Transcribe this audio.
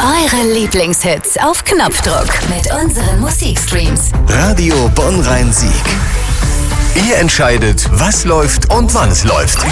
Eure Lieblingshits auf Knopfdruck mit unseren Musikstreams. Radio Bonn-Rhein-Sieg. Ihr entscheidet, was läuft und wann es läuft.